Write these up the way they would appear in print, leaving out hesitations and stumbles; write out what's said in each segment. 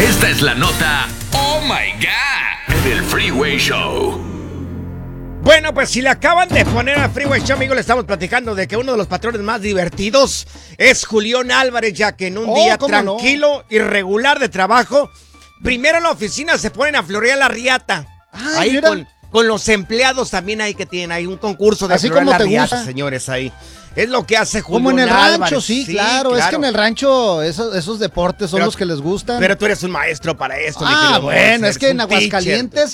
Esta es la nota Oh My God en el Freeway Show. Bueno, pues si le acaban de poner al Freeway Show, amigo, le estamos platicando de que uno de los patrones más divertidos es Julián Álvarez, ya que en un día tranquilo y regular de trabajo, primero en la oficina se ponen a florear la riata. Ay, ahí con los empleados también hay que tienen ahí un concurso de así florear como la te riata, gusta, señores, ahí. Es lo que hace Julián como en el Álvarez. rancho, sí, claro. Es que en el rancho esos deportes son los que les gustan. Pero tú eres un maestro para esto. Bueno, es que en Aguascalientes,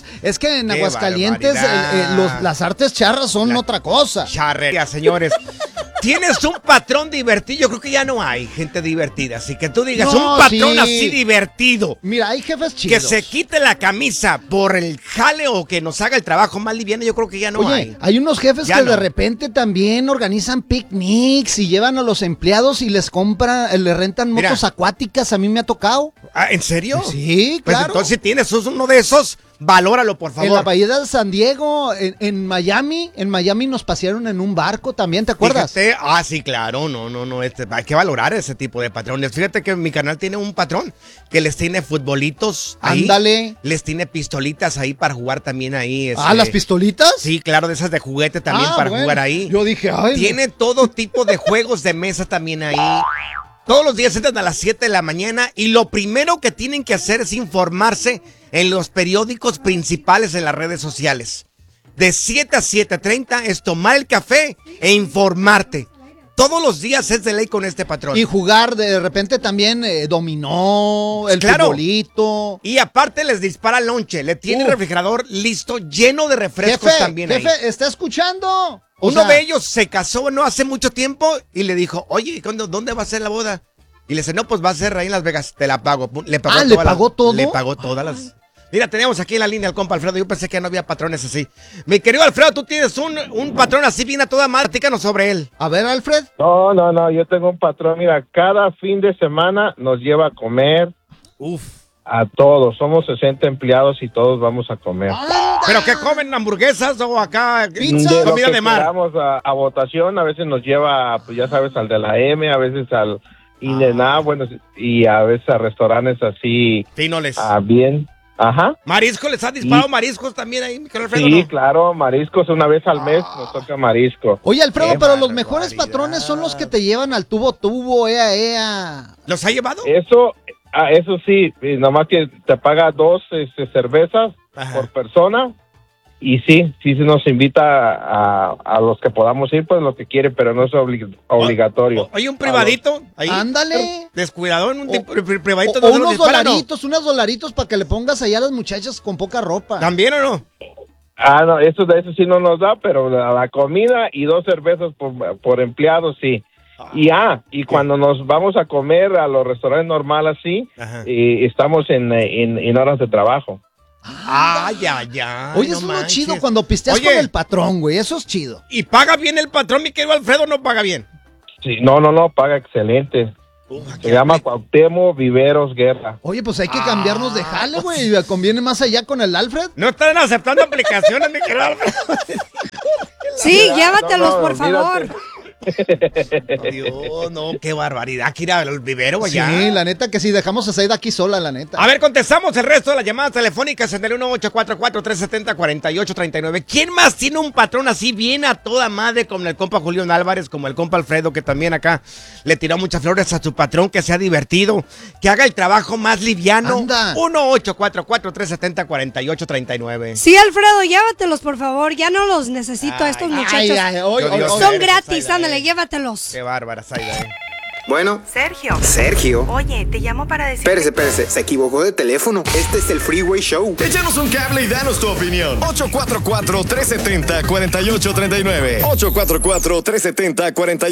las artes charras son otra cosa. Charrería, señores. Tienes un patrón divertido. Yo creo que ya no hay gente divertida. Así que tú digas, un patrón así divertido. Mira, hay jefes chidos. Que se quite la camisa por el jale o que nos haga el trabajo más liviano. Yo creo que ya no hay. Hay unos jefes que de repente también organizan picnics y llevan a los empleados y les rentan motos acuáticas. A mí me ha tocado. ¿En serio? Sí, claro. Pues entonces si tienes uno de esos, valóralo, por favor. En la bahía de San Diego, en Miami nos pasearon en un barco también, ¿te acuerdas? Fíjate, sí, claro, no, hay que valorar ese tipo de patrones. Fíjate que mi canal tiene un patrón que les tiene futbolitos ahí. Ándale. Les tiene pistolitas ahí para jugar también ahí. ¿Las pistolitas? Sí, claro, de esas de juguete también para jugar ahí. Yo dije, Tiene todo tipo de juegos de mesa también ahí. Todos los días entran a las 7 de la mañana y lo primero que tienen que hacer es informarse en los periódicos principales en las redes sociales. De 7 a 7:30 es tomar el café e informarte. Todos los días es de ley con este patrón. Y jugar de repente también dominó, el futbolito. Y aparte les dispara lonche. Le tiene el refrigerador listo, lleno de refrescos también ahí. Jefe, ¿está escuchando? Uno de ellos se casó no hace mucho tiempo y le dijo, oye, ¿dónde va a ser la boda? Y le dice, no, pues va a ser ahí en Las Vegas, te la pago. ¿Le pagó todo? Le pagó todas las... Mira, teníamos aquí en la línea al compa Alfredo. Yo pensé que no había patrones así. Mi querido Alfredo, tú tienes un patrón así bien a toda madre. Platícanos sobre él. A ver, Alfred. No, yo tengo un patrón. Mira, cada fin de semana nos lleva a comer. A todos. Somos 60 empleados y todos vamos a comer. ¿Pero qué comen? ¿Hamburguesas o acá pizza? Comida de mar. Vamos a votación. A veces nos lleva, pues ya sabes, al de la M, a veces al In-N-Out, bueno, y a veces a restaurantes así. Finoles. Bien. Ajá. ¿Marisco? ¿Les ha disparado mariscos también ahí, Alfredo? Sí, ¿no? Claro, mariscos una vez al mes nos toca marisco. Oye, Alfredo, pero los mejores patrones son los que te llevan al tubo, ea. ¿Los ha llevado? Eso sí, nomás que te paga 2 cervezas por persona. Y sí se nos invita a los que podamos ir, pues lo que quieren, pero no es obligatorio. Oye, un privadito ahí. Ándale. Descuidado en un privadito. O unos dolaritos para que le pongas allá a las muchachas con poca ropa. ¿También o no? No, eso sí no nos da, pero la comida y 2 cervezas por empleado, sí. Y cuando nos vamos a comer a los restaurantes normales, sí, estamos en horas de trabajo. Ya. Oye, eso es lo chido cuando pisteas con el patrón, güey. Eso es chido. ¿Y paga bien el patrón, mi querido Alfredo, no paga bien? Sí, no, paga excelente. Se llama Cuauhtémoc Viveros Guerra. Oye, pues hay que cambiarnos de jale, güey. ¿Conviene más allá con el Alfred? No están aceptando aplicaciones, mi querido Alfredo. Sí, llévatelos, por favor. Dios, no, qué barbaridad, que ir al vivero allá. Sí, la neta que sí, dejamos a Zaida aquí sola, la neta. A ver, contestamos el resto de las llamadas telefónicas en el 1-844-370-4839. ¿Quién más tiene un patrón así bien a toda madre como el compa Julián Álvarez, como el compa Alfredo, que también acá le tiró muchas flores a su patrón, que sea divertido, que haga el trabajo más liviano? Anda. 1-844-370-4839. Sí, Alfredo, llévatelos, por favor. Ya no los necesito a estos muchachos. Son gratis, ándale, llévatelos. Qué bárbara, Zaida. Bueno. Sergio. Oye, te llamo para decir... Espérese. Se equivocó de teléfono. Este es el Freeway Show. Échanos un cable y danos tu opinión. 844-370-4839. 844-370-4839.